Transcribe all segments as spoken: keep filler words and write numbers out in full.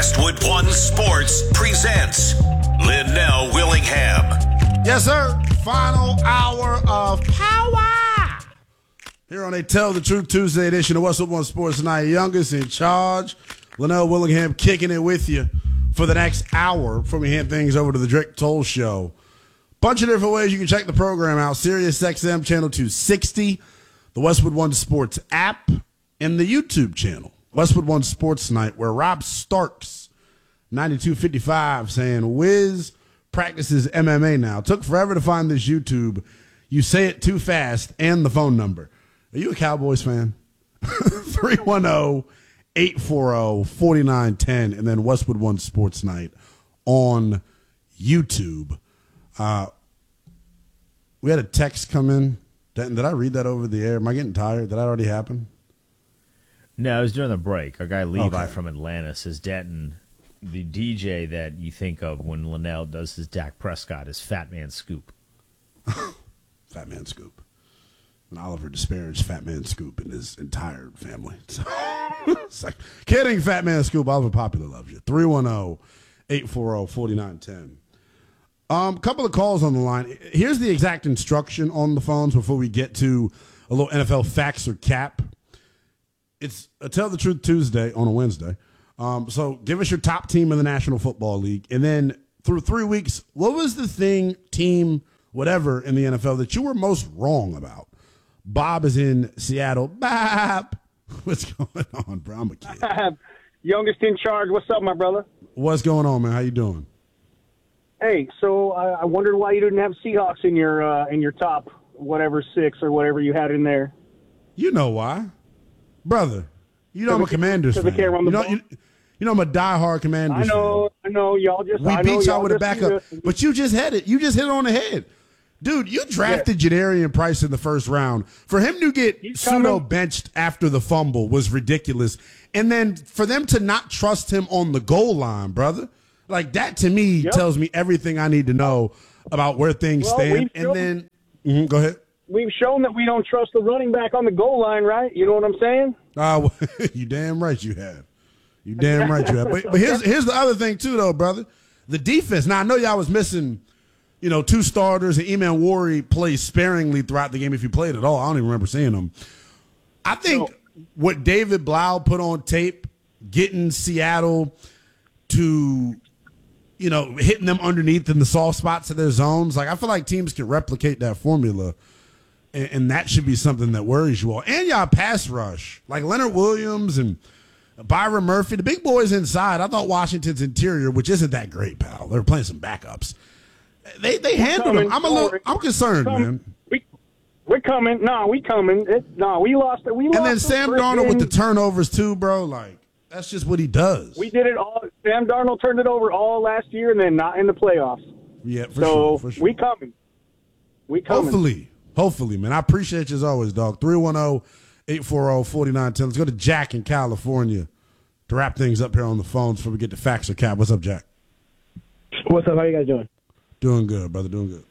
Westwood One Sports presents Linnell Willingham. Yes, sir. Final hour of power here on a Tell the Truth Tuesday edition of Westwood One Sports Tonight. Youngest in charge, Linnell Willingham, kicking it with you for the next hour before we hand things over to the Drake Toll Show. Bunch of different ways you can check the program out. Sirius X M channel two sixty, the Westwood One Sports app, and the YouTube channel, Westwood One Sports Night, where Rob Starks, ninety-two fifty-five, saying, Wiz practices M M A now. Took forever to find this YouTube. You say it too fast, and the phone number. Are you a Cowboys fan? three one zero, eight four zero, four nine one zero, and then Westwood One Sports Night on YouTube. Uh, we had a text come in. Did, did I read that over the air? Am I getting tired? Did that already happen? No, it was during the break. Our guy Levi Okay. from Atlanta says, Denton, the D J that you think of when Linnell does his Dak Prescott is Fat Man Scoop. Fat Man Scoop. And Oliver disparaged Fat Man Scoop and his entire family. So, it's like, kidding, Fat Man Scoop. Oliver Popular loves you. three one zero, eight four zero, four nine one zero. Um, couple of calls on the line. Here's the exact instruction on the phones before we get to a little N F L facts or cap. It's a Tell the Truth Tuesday on a Wednesday. Um, so give us your top team in the National Football League. And then through three weeks, what was the thing, team, whatever in the N F L that you were most wrong about? Bob is in Seattle. Bob, what's going on, bro? I'm a kid. Youngest in charge. What's up, my brother? What's going on, man? How you doing? Hey, so I, I wondered why you didn't have Seahawks in your uh, in your top whatever six or whatever you had in there. You know why, brother. You know I'm a Commanders fan. They can't run the You know, ball. you, you know I'm a diehard Commanders I know, fan. I know, y'all just. We I know beat y'all y'all with a just backup, do this. but you just had it. You just hit it on the head. Dude, you drafted yeah. Jadarian Price in the first round. For him to get He's pseudo coming. benched after the fumble was ridiculous. And then for them to not trust him on the goal line, brother, like that to me Yep. tells me everything I need to know about where things Well, stand. we've And shown- then, mhm, go ahead. We've shown that we don't trust the running back on the goal line, right? You know what I'm saying? Uh, you damn right you have. You damn right you have. But, but here's here's the other thing too, though, brother. The defense. Now I know y'all was missing, you know, two starters, and Eman Wari plays sparingly throughout the game if he played at all. I don't even remember seeing him. I think No. what David Blau put on tape, getting Seattle to, you know, hitting them underneath in the soft spots of their zones. Like I feel like teams can replicate that formula. And, and that should be something that worries you all. And y'all pass rush. Like Leonard Williams and Byron Murphy, the big boys inside. I thought Washington's interior, which isn't that great, pal. They were playing some backups. They they handled them. coming. I'm a Don't little worry. I'm concerned, Come- man. We, we're coming. No, we coming. It, no, we lost it. We lost And then the Sam first Darnold with the game. turnovers too, bro. Like that's just what he does. We did it all. Sam Darnold turned it over all last year, and then not in the playoffs. Yeah, for so sure. For sure. we coming. We coming. Hopefully. Hopefully, man. I appreciate you as always, dog. three one zero, eight four zero, four nine one zero. Let's go to Jack in California to wrap things up here on the phones before we get to facts or cap. What's up, Jack? What's up? How you guys doing? Doing good, brother. Doing good.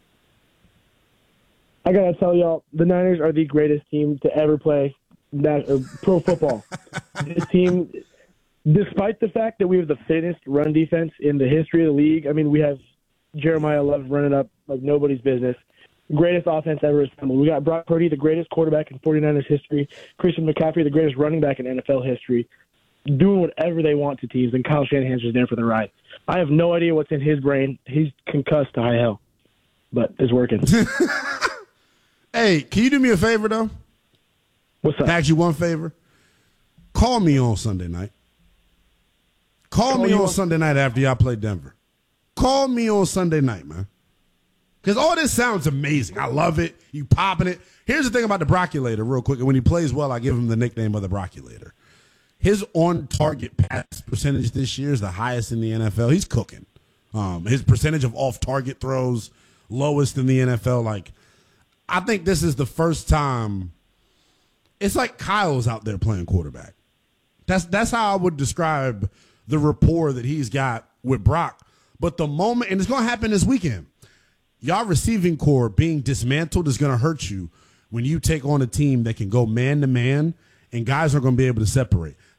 I gotta tell y'all, the Niners are the greatest team to ever play that, uh, pro football. This team, despite the fact that we have the thinnest run defense in the history of the league, I mean, we have Jeremiah Love running up like nobody's business. Greatest offense ever assembled. We got Brock Purdy, the greatest quarterback in 49ers history. Christian McCaffrey, the greatest running back in N F L history. Doing whatever they want to teams, and Kyle Shanahan's just there for the ride. I have no idea what's in his brain. He's concussed to high hell, but it's working. Hey, can you do me a favor, though? What's up? Ask you one favor. Call me on Sunday night. Call, Call me you on on- Sunday night after y'all play Denver. Call me on Sunday night, man. Because all this sounds amazing. I love it. You popping it. Here's the thing about the Brocculator, real quick. And when he plays well, I give him the nickname of the Brocculator. His on-target pass percentage this year is the highest in the N F L. He's cooking. Um, his percentage of off-target throws, lowest in the N F L. Like, I think this is the first time. It's like Kyle's out there playing quarterback. That's that's how I would describe the rapport that he's got with Brock. But the moment, and it's going to happen this weekend, y'all receiving core being dismantled is going to hurt you when you take on a team that can go man-to-man and guys are going to be able to separate.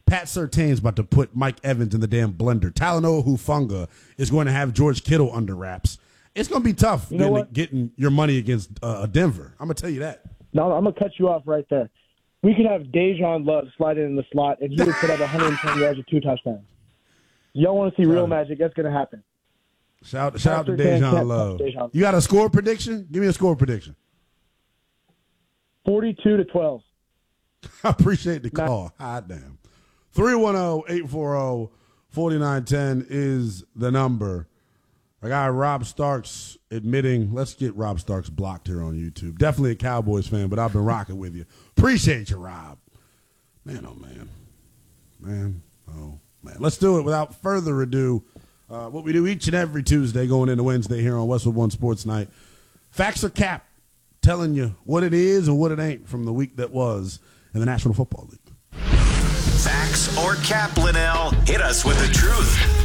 Pat Surtain's about to put Mike Evans in the damn blender. Talanoa Hufanga is going to have George Kittle under wraps. It's going to be tough you know getting, what? getting your money against uh, Denver. I'm going to tell you that. No, I'm going to cut you off right there. We could have Dejon Love slide in the slot, and he would put up one hundred ten yards with two touchdowns. Y'all want to see real magic? That's going to happen. Shout, shout out to Surtain Dejon can't Love. touch Dejon. You got a score prediction? Give me a score prediction. forty-two to twelve. I appreciate the call. Hot damn. three one zero, eight four zero, four nine one zero is the number. I got Rob Starks admitting, let's get Rob Starks blocked here on YouTube. Definitely a Cowboys fan, but I've been rocking with you. Appreciate you, Rob. Man, oh, man. Man, oh, man. Let's do it without further ado. Uh, what we do each and every Tuesday going into Wednesday here on Westwood One Sports Night. Facts or Cap, telling you what it is and what it ain't from the week that was in the National Football League. Facts or Cap, Linnell? Hit us with the truth.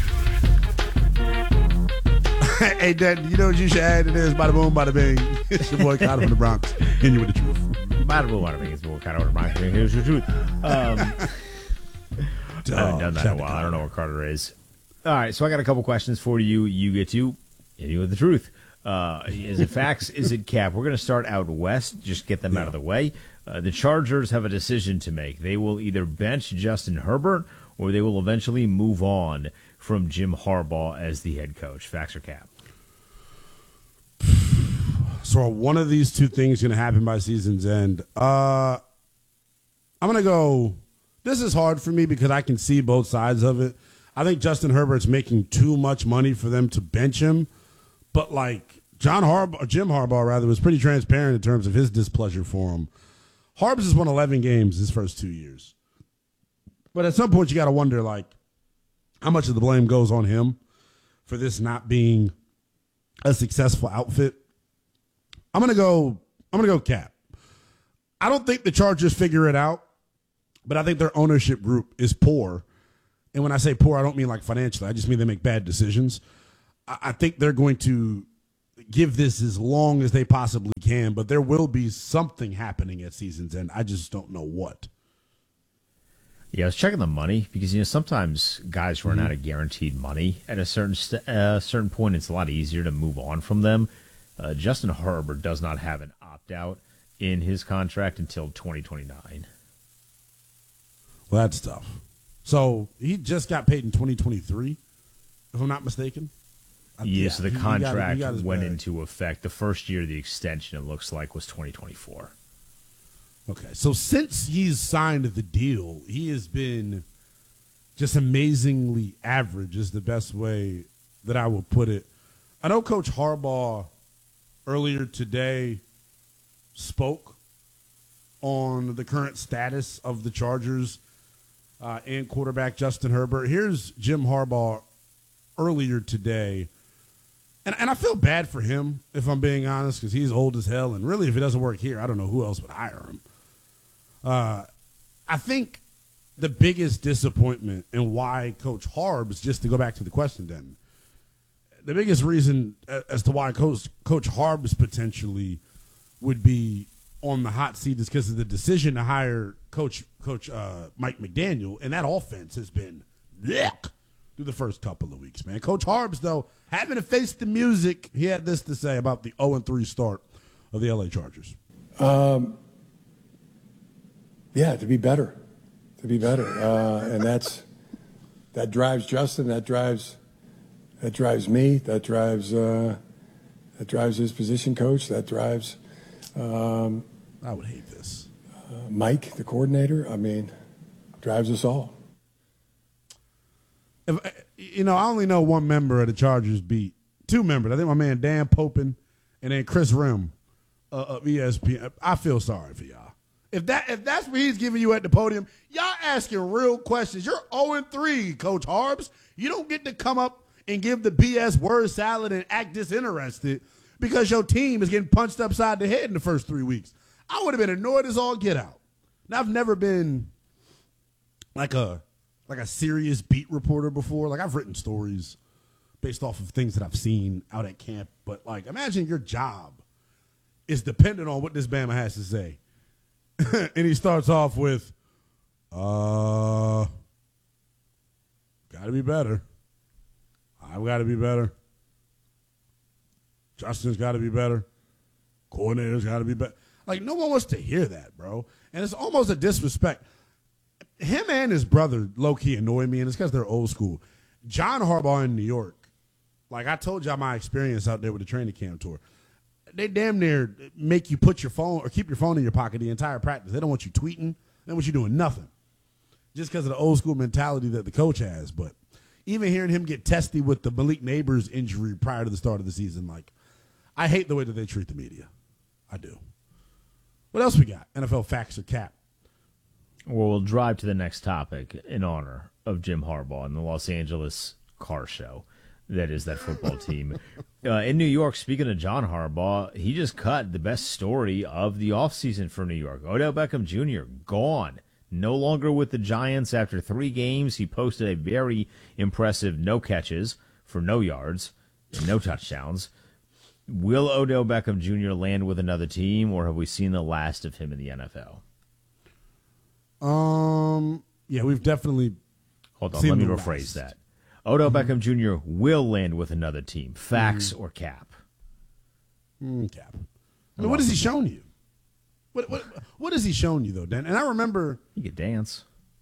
Hey, Dad, you know what you should add to this? Bada boom, bada bing. It's your boy, Connor from the Bronx. Hitting you with the truth. Bada boom, bada bing. It's your boy, Connor from the Bronx. Here's your truth. Um, I haven't done that in a while. I don't know what Carter is. All right, so I got a couple questions for you. You get to hit you with the truth. Uh, is it facts? Is it cap? We're going to start out west. Just get them yeah. out of the way. Uh, the Chargers have a decision to make. They will either bench Justin Herbert or they will eventually move on from Jim Harbaugh as the head coach. Facts or cap? So are one of these two things going to happen by season's end? Uh, I'm going to go, this is hard for me because I can see both sides of it. I think Justin Herbert's making too much money for them to bench him. But, like, John Harbaugh, Jim Harbaugh, rather, was pretty transparent in terms of his displeasure for him. Harbs has won eleven games his first two years. But at some point, you got to wonder, like, how much of the blame goes on him for this not being a successful outfit. I'm going to go, I'm going to go cap. I don't think the Chargers figure it out, but I think their ownership group is poor. And when I say poor, I don't mean like financially. I just mean they make bad decisions. I think they're going to give this as long as they possibly can, but there will be something happening at season's end. I just don't know what. Yeah, I was checking the money because, you know, sometimes guys run mm-hmm. out of guaranteed money at a certain st- uh, certain point. It's a lot easier to move on from them. Uh, Justin Herbert does not have an opt-out in his contract until twenty twenty-nine. Well, that's tough. So he just got paid in twenty twenty-three, if I'm not mistaken. Yeah, yeah, so the he, contract he got, he got went bag. into effect. The first year of the extension, it looks like, was twenty twenty-four. Okay, so since he's signed the deal, he has been just amazingly average is the best way that I would put it. I know Coach Harbaugh earlier today spoke on the current status of the Chargers uh, and quarterback Justin Herbert. Here's Jim Harbaugh earlier today. And, and I feel bad for him, if I'm being honest, because he's old as hell. And really, if it doesn't work here, I don't know who else would hire him. Uh, I think the biggest disappointment and why Coach Harbs, just to go back to the question then, the biggest reason as to why Coach, Coach Harbs potentially would be on the hot seat is because of the decision to hire Coach Coach uh, Mike McDaniel, and that offense has been yuck through the first couple of weeks, man. Coach Harbs, though, having to face the music, he had this to say about the oh and three start of the L A Chargers. Um, yeah, to be better, to be better, uh, and that's that drives Justin, that drives that drives me, that drives uh, that drives his position coach, that drives. Um, I would hate this. Uh, Mike, the coordinator, I mean, drives us all. If, you know, I only know one member of the Chargers beat. Two members. I think my man Dan Popin and then Chris Rim uh, of E S P N. I feel sorry for y'all. If that if that's what he's giving you at the podium, y'all asking real questions. You're oh and three, Coach Harbs. You don't get to come up and give the B S word salad and act disinterested because your team is getting punched upside the head in the first three weeks. I would have been annoyed as all get out. Now, I've never been like a like a serious beat reporter before. Like, I've written stories based off of things that I've seen out at camp. But, like, imagine your job is dependent on what this Bama has to say. And he starts off with, Uh, got to be better. I've got to be better. Justin's got to be better. Coordinator's got to be better. Like, no one wants to hear that, bro. And it's almost a disrespect. Him and his brother low-key annoy me, and it's because they're old school. John Harbaugh in New York, like I told y'all my experience out there with the training camp tour, they damn near make you put your phone or keep your phone in your pocket the entire practice. They don't want you tweeting. They don't want you doing nothing just because of the old school mentality that the coach has. But even hearing him get testy with the Malik Neighbors injury prior to the start of the season, like, I hate the way that they treat the media. I do. What else we got? N F L facts or cap? Well, we'll drive to the next topic in honor of Jim Harbaugh and the Los Angeles car show that is that football team. Uh, in New York, speaking of John Harbaugh, he just cut the best story of the offseason for New York. Odell Beckham Junior gone. No longer with the Giants after three games. He posted a very impressive no catches for no yards and no touchdowns. Will Odell Beckham Junior land with another team, or have we seen the last of him in the N F L? Um. Yeah, we've definitely. Hold on, let me rephrase that. Odell mm-hmm. Beckham Junior will land with another team. Facts mm-hmm. or cap? Mm, cap. I mean, what has he shown you? What what what has he shown you though, Dan? And I remember he could dance.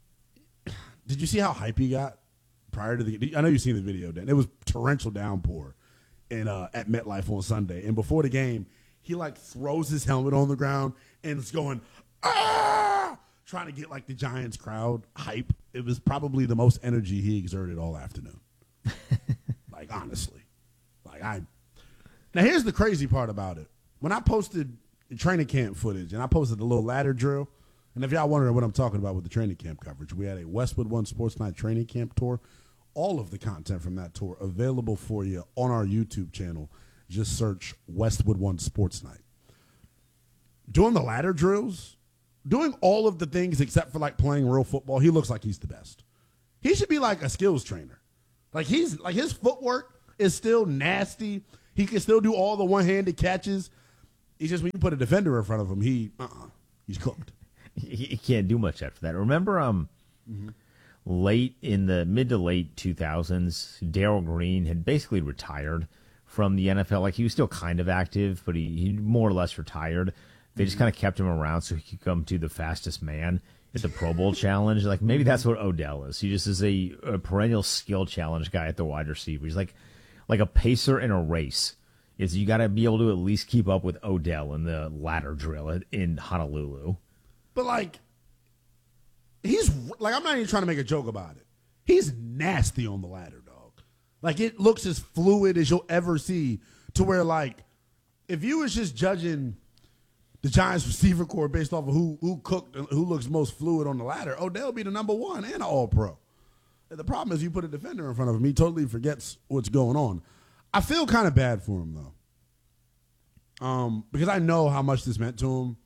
Did you see how hype he got prior to the? I know you've seen the video, Dan. It was torrential downpour in uh, at MetLife on Sunday, and before the game, he like throws his helmet on the ground and it's going ah, trying to get like the Giants crowd hype. It was probably the most energy he exerted all afternoon. Like honestly, like I. Now here's the crazy part about it. When I posted training camp footage and I posted the little ladder drill, and if y'all wondering what I'm talking about with the training camp coverage, we had a Westwood One Sports Night training camp tour. All of the content from that tour available for you on our YouTube channel. Just search Westwood One Sports Night. Doing the ladder drills, doing all of the things except for like playing real football, he looks like he's the best. He should be like a skills trainer. Like he's like his footwork is still nasty. He can still do all the one-handed catches. It's just when you put a defender in front of him, he uh-uh, he's cooked. He can't do much after that. Remember, um, mm-hmm. late in the mid to late two thousands, Darryl Green had basically retired from the N F L. Like he was still kind of active, but he, he more or less retired. They just kind of kept him around so he could come to the fastest man at the Pro Bowl challenge. Like maybe that's what Odell is. He just is a, a perennial skill challenge guy at the wide receiver. He's like like a pacer in a race. Is you got to be able to at least keep up with Odell in the ladder drill in Honolulu. But like, he's like, I'm not even trying to make a joke about it. He's nasty on the ladder, dog. Like it looks as fluid as you'll ever see. To where like, if you was just judging the Giants receiver core based off of who who cooked, who looks most fluid on the ladder, Odell be the number one and an All Pro. The problem is you put a defender in front of him, he totally forgets what's going on. I feel kind of bad for him though, um, because I know how much this meant to him,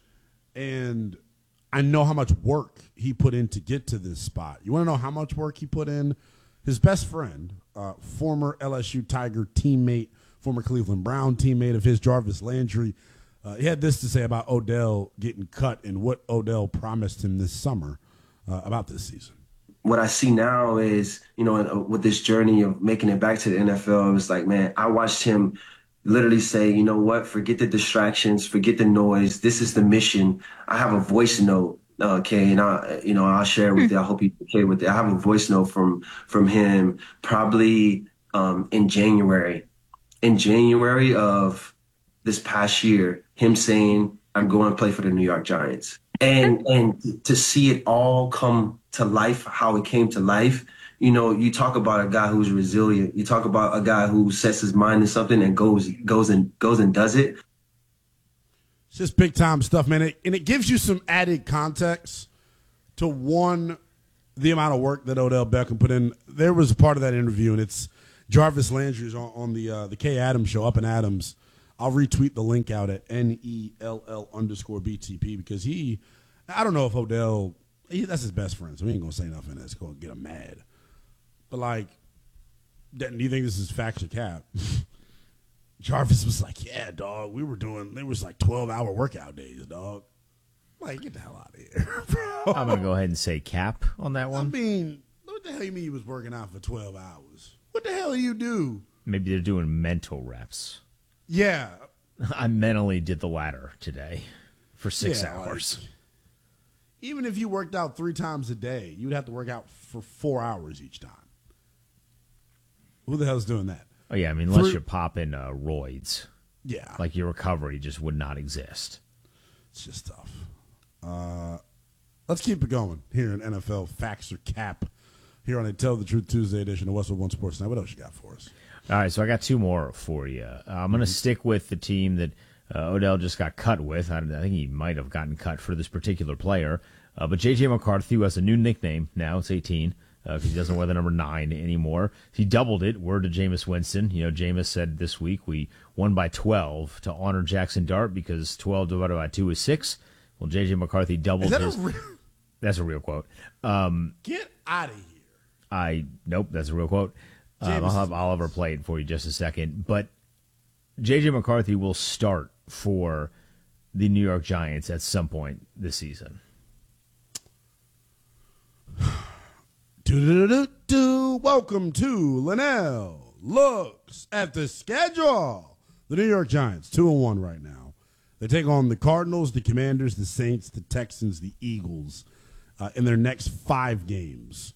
and I know how much work he put in to get to this spot. You want to know how much work he put in? His best friend, uh, former L S U Tiger teammate, former Cleveland Brown teammate of his, Jarvis Landry, uh, he had this to say about Odell getting cut and what Odell promised him this summer uh, about this season. What I see now is, you know, with this journey of making it back to the N F L, it was like, man, I watched him literally say, you know what, forget the distractions, forget the noise. This is the mission. I have a voice note, okay, and I, you know, I'll share it with you. I hope you're okay with it. I have a voice note from from him probably um, in January. In January of this past year, him saying, I'm going to play for the New York Giants. And and to see it all come to life, how it came to life, you know, you talk about a guy who's resilient. You talk about a guy who sets his mind to something and goes goes and goes and does it. It's just big time stuff, man. It, and it gives you some added context to one, the amount of work that Odell Beckham put in. There was a part of that interview, and it's Jarvis Landry's on, on the uh, the K Adams show, Up and Adams. I'll retweet the link out at N E L L underscore B T P because he, I don't know if Odell, he, that's his best friend, so we ain't going to say nothing that's going to get him mad. But, like, do you think this is facts or cap? Jarvis was like, yeah, dog, we were doing, there was like twelve-hour workout days, dog. Like, get the hell out of here, bro. I'm going to go ahead and say cap on that I one. mean, what the hell you mean you was working out for twelve hours? What the hell do you do? Maybe they're doing mental reps. Yeah. I mentally did the ladder today for six Yeah, hours. like, even if you worked out three times a day, you'd have to work out for four hours each time. Who the hell's doing that? Oh, yeah, I mean, unless Three- you're popping uh, roids. Yeah. Like, your recovery just would not exist. It's just tough. Uh, let's keep it going here in N F L Facts or Cap here on a Tell the Truth Tuesday edition of Westwood One Sports Night. What else you got for us? All right, so I got two more for you. Uh, I'm going to stick with the team that uh, Odell just got cut with. I, I think he might have gotten cut for this particular player. Uh, but J J. McCarthy, who has a new nickname now, it's eighteen, because uh, he doesn't wear the number nine anymore. He doubled it. Word to Jameis Winston. You know, Jameis said this week we won by twelve to honor Jackson Dart because twelve divided by two is six. Well, J J. McCarthy doubled Is that his. a real? That's a real quote. Um, Get out of here. I nope, that's a real quote. Um, I'll have Oliver play it for you just a second. But J J. McCarthy will start for the New York Giants at some point this season. Do-do-do-do-do. Welcome to Linnell Looks at the Schedule. The New York Giants, two and one right now. They take on the Cardinals, the Commanders, the Saints, the Texans, the Eagles uh, in their next five games.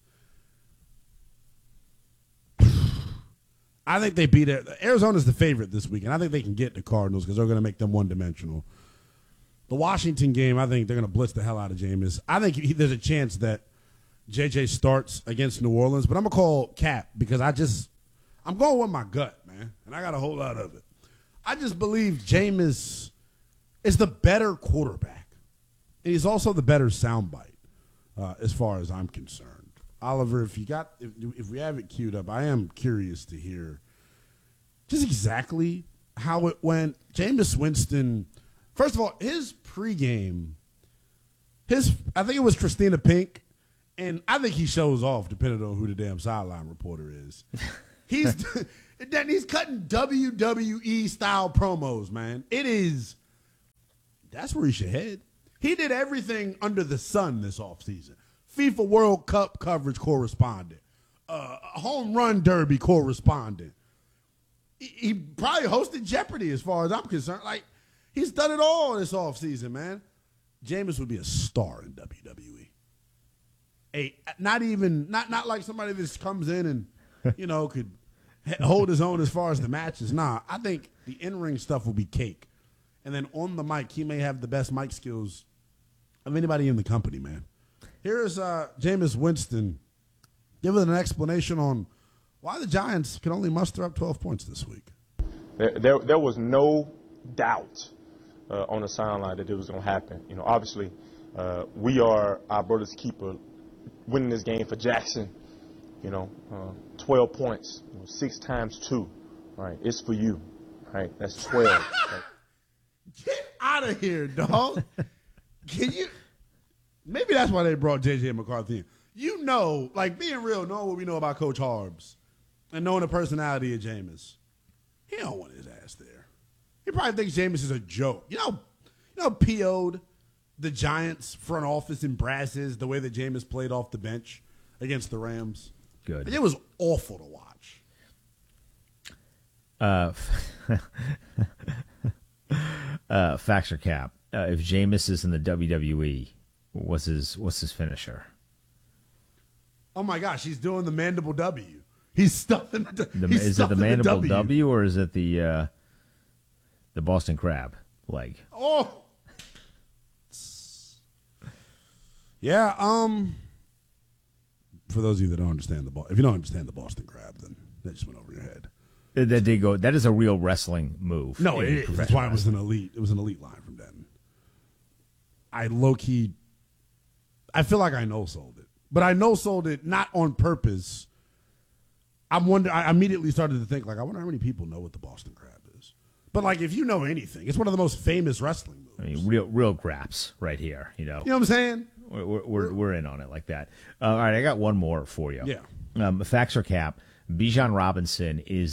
I think they beat it. Arizona's the favorite this week, and I think they can get the Cardinals because they're going to make them one-dimensional. The Washington game, I think they're going to blitz the hell out of Jameis. I think he, there's a chance that J J starts against New Orleans, but I'm going to call Cap because I just – I'm going with my gut, man, and I got a whole lot of it. I just believe Jameis is the better quarterback, and he's also the better soundbite uh, as far as I'm concerned. Oliver, if you got if, if we have it queued up, I am curious to hear just exactly how it went. Jameis Winston, first of all, his pregame, his I think it was Christina Pink, and I think he shows off depending on who the damn sideline reporter is. He's then he's cutting W W E style promos, man. It is that's where he should head. He did everything under the sun this offseason. FIFA World Cup coverage correspondent, uh, home run derby correspondent. He, he probably hosted Jeopardy as far as I'm concerned. Like, he's done it all this offseason, man. Jameis would be a star in W W E. A, not even, not not like somebody that just comes in and, you know, could hold his own as far as the matches. Nah, I think the in-ring stuff will be cake. And then on the mic, he may have the best mic skills of anybody in the company, man. Here's uh, Jameis Winston giving an explanation on why the Giants can only muster up twelve points this week. There, there, there was no doubt uh, on the sideline that it was going to happen. You know, obviously, uh, we are our brother's keeper, winning this game for Jackson. You know, uh, twelve points, you know, six times two, right? It's for you, right? That's twelve. Right? Get out of here, dog. Can you? Maybe that's why they brought J J. McCarthy in. You know, like being real, knowing what we know about Coach Harbs and knowing the personality of Jameis, he don't want his ass there. He probably thinks Jameis is a joke. You know, you know, P O'd the Giants front office and brasses the way that Jameis played off the bench against the Rams. Good. Like, it was awful to watch. Uh, uh, Facts or Cap. Uh, if Jameis is in the W W E, what's his what's his finisher? Oh my gosh, he's doing the mandible W. He's stuffing the, The, he's is it the stuffing mandible W. w. or is it the uh, the Boston Crab leg? Oh, yeah. Um, for those of you that don't understand the ball, if you don't understand the Boston Crab, then that just went over your head. That did go. That is a real wrestling move. No, in it is. That's professional why it was an elite. It was an elite line from Denton. I low key. I feel like I no sold it, but I no sold it not on purpose. I'm wonder. I immediately started to think like, I wonder how many people know what the Boston Crab is. But like, if you know anything, it's one of the most famous wrestling moves. I mean, real, real graps right here. You know, You know what I'm saying? we're we're, we're, we're in on it like that. Uh, all right, I got one more for you. Yeah. Um, Facts or Cap. Bijan Robinson is the best uh, non-quarterback in the N F L.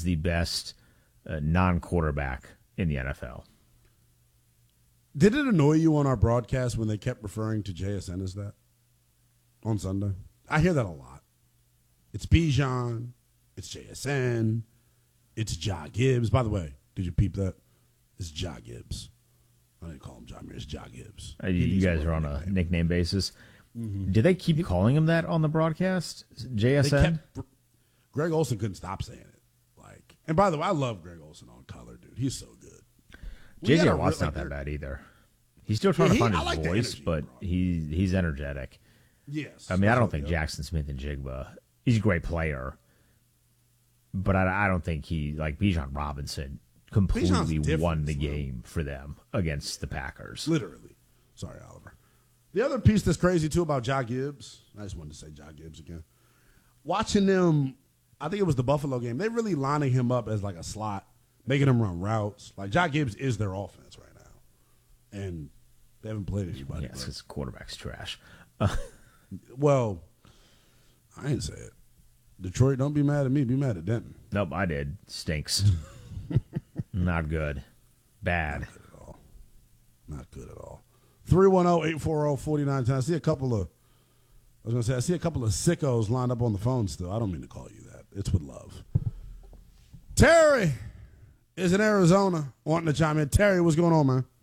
Did it annoy you on our broadcast when they kept referring to J S N as that on Sunday? I hear that a lot. It's Bijan. It's J S N. It's Ja Gibbs. By the way, did you peep that? It's Ja Gibbs. I didn't call him Jahmyr. It's Ja Gibbs. Uh, you guys are on a nickname, nickname basis. Mm-hmm. Did they keep calling him that on the broadcast? J S N? Kept, Greg Olsen couldn't stop saying it. Like, and by the way, I love Greg Olsen on color, dude. He's so good. J J Watt's not that bad either. He's still trying yeah, he, to find his like voice, energy, but he he's energetic. Yes. I mean, I don't think Jackson Smith and Jigba, he's a great player, but I, I don't think he, like Bijan Robinson, completely won the game for them against the Packers. Literally. Sorry, Oliver. The other piece that's crazy, too, about Ja Gibbs, I just wanted to say Ja Gibbs again. Watching them, I think it was the Buffalo game, they're really lining him up as like a slot, making him run routes. Like, Ja Gibbs is their offense right now. And they haven't played anybody. Yes, right? His quarterback's trash. Well, I ain't say it. Detroit, don't be mad at me. Be mad at Denton. Nope, I did. Stinks. Not good. Bad. Not good at all. Not good at all. three one zero, eight four zero, four nine one zero. I see a couple of, I was going to say, I see a couple of sickos lined up on the phone still. I don't mean to call you that. It's with love. Terry is in Arizona wanting to chime in. Terry, what's going on, man?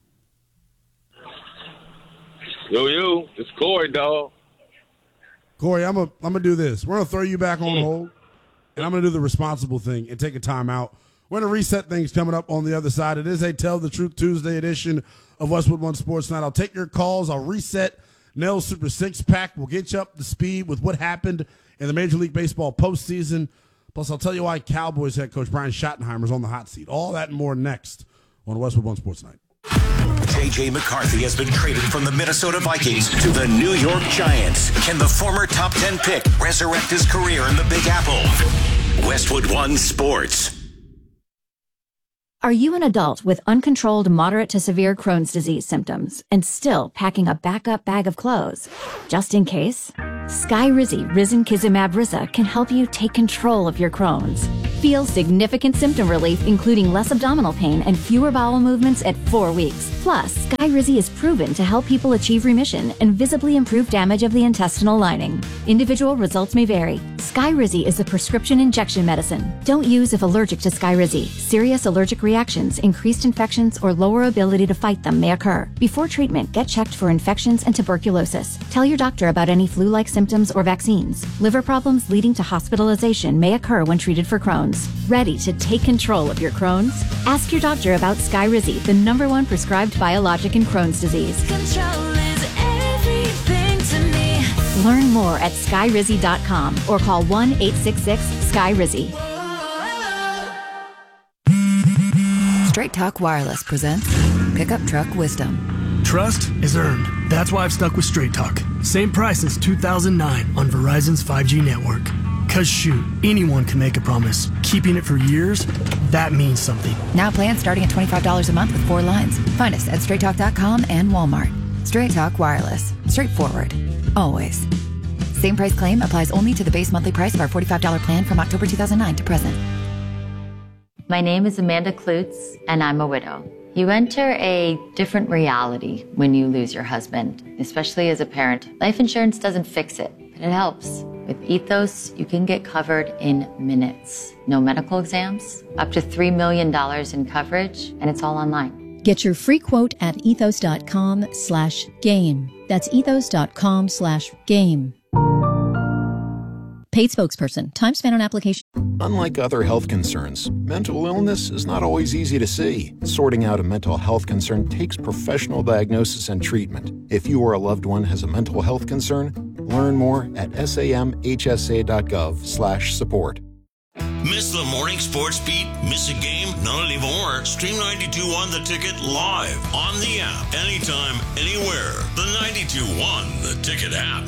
Yo, yo, it's Corey, dog. Corey, I'm going I'm to do this. We're going to throw you back on hold, and I'm going to do the responsible thing and take a time out. We're going to reset things coming up on the other side. It is a Tell the Truth Tuesday edition of Westwood One Sports Night. I'll take your calls. I'll reset Nell's Super Six Pack. We'll get you up to speed with what happened in the Major League Baseball postseason. Plus, I'll tell you why Cowboys head coach Brian Schottenheimer is on the hot seat. All that and more next on Westwood One Sports Night. J J McCarthy has been traded from the Minnesota Vikings to the New York Giants. Can the former top ten pick resurrect his career in the Big Apple? Westwood One Sports. Are you an adult with uncontrolled moderate to severe Crohn's disease symptoms and still packing a backup bag of clothes? Just in case, Skyrizi Risankizumab Riza can help you take control of your Crohn's. Feel significant symptom relief, including less abdominal pain and fewer bowel movements at four weeks. Plus, Skyrizi is proven to help people achieve remission and visibly improve damage of the intestinal lining. Individual results may vary. Skyrizi is a prescription injection medicine. Don't use if allergic to Skyrizi. Serious allergic reactions, increased infections, or lower ability to fight them may occur. Before treatment, get checked for infections and tuberculosis. Tell your doctor about any flu-like symptoms or vaccines. Liver problems leading to hospitalization may occur when treated for Crohn's. Ready to take control of your Crohn's? Ask your doctor about Skyrizi, the number one prescribed biologic in Crohn's disease. Control is everything to me. Learn more at skyrizi dot com or call one eight six six sky rizi. Straight Talk Wireless presents Pickup Truck Wisdom. Trust is earned. That's why I've stuck with Straight Talk. Same price since two thousand nine on Verizon's five G network. Cause shoot, anyone can make a promise. Keeping it for years, that means something. Now plans starting at twenty-five dollars a month with four lines. Find us at straight talk dot com and Walmart. Straight Talk Wireless. Straightforward. Always. Same price claim applies only to the base monthly price of our forty-five dollars plan from October two thousand nine to present. My name is Amanda Klutz, and I'm a widow. You enter a different reality when you lose your husband, especially as a parent. Life insurance doesn't fix it, but it helps. With Ethos, you can get covered in minutes. No medical exams, up to three million dollars in coverage, and it's all online. Get your free quote at ethos dot com slash game. That's ethos dot com slash game. Paid spokesperson. Time spent on application. Unlike other health concerns, mental illness is not always easy to see. Sorting out a mental health concern takes professional diagnosis and treatment. If you or a loved one has a mental health concern, learn more at samhsa.gov slash support. Miss the morning sports beat? Miss a game? Not anymore. Stream ninety-two one The Ticket live on the app. Anytime, anywhere. The ninety-two one The Ticket app.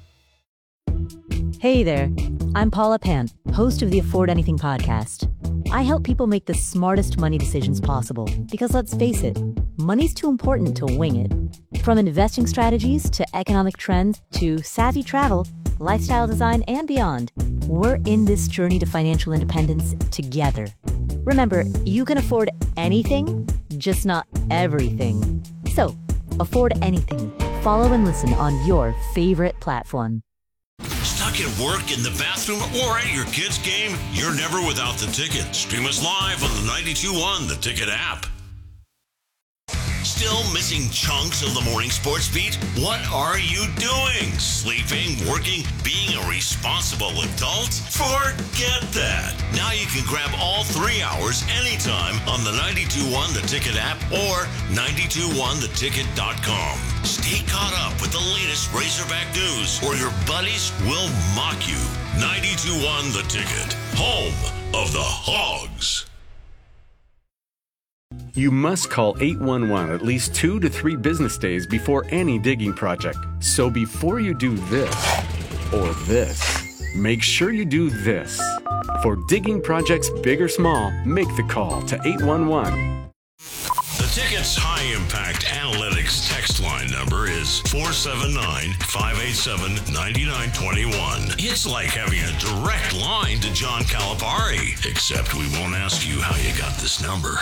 Hey there, I'm Paula Pan, host of the Afford Anything podcast. I help people make the smartest money decisions possible because, let's face it, money's too important to wing it. From investing strategies to economic trends to savvy travel, lifestyle design, and beyond, we're in this journey to financial independence together. Remember, you can afford anything, just not everything. so. Afford Anything. Follow and listen on your favorite platform. Stuck at work, in the bathroom, or at your kid's game? You're never without the Ticket. Stream us live on the ninety-two point one The Ticket app. Still missing chunks of the morning sports beat? What are you doing? Sleeping, working, being a responsible adult? Forget that. Now you can grab all three hours anytime on the ninety-two point one The Ticket app or ninety-two one the ticket dot com. Stay caught up with the latest Razorback news or your buddies will mock you. ninety-two point one The Ticket, home of the Hogs. You must call eight one one at least two to three business days before any digging project. So before you do this or this, make sure you do this. For digging projects big or small, make the call to eight one one. The Ticket's high-impact analytics text line number is four seven nine, five eight seven, nine nine two one. It's like having a direct line to John Calipari, except we won't ask you how you got this number.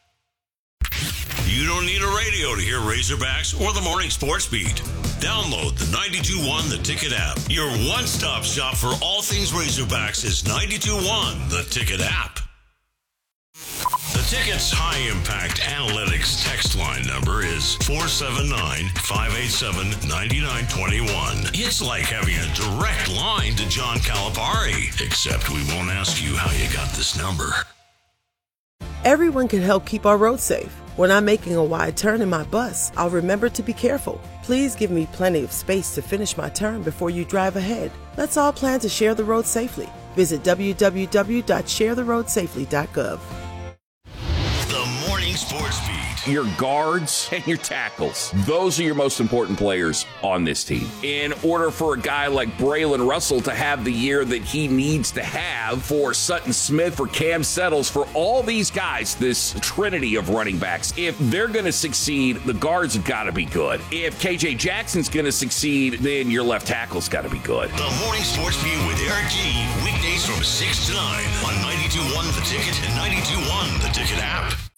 You don't need a radio to hear Razorbacks or the Morning Sports Beat. Download the ninety-two point one The Ticket app. Your one-stop shop for all things Razorbacks is ninety-two point one The Ticket app. The Ticket's high-impact analytics text line number is four seven nine, five eight seven, nine nine two one. It's like having a direct line to John Calipari, except we won't ask you how you got this number. Everyone can help keep our roads safe. When I'm making a wide turn in my bus, I'll remember to be careful. Please give me plenty of space to finish my turn before you drive ahead. Let's all plan to share the road safely. Visit w w w dot share the road safely dot gov. The Morning Sports Beat. Your guards and your tackles. Those are your most important players on this team. In order for a guy like Braylon Russell to have the year that he needs to have, for Sutton Smith, for Cam Settles, for all these guys, this trinity of running backs, if they're going to succeed, the guards have got to be good. If K J Jackson's going to succeed, then your left tackle's got to be good. The Morning Sports Beat with Eric G. Weekdays from six to nine on ninety-two point one The Ticket and ninety-two point one The Ticket app.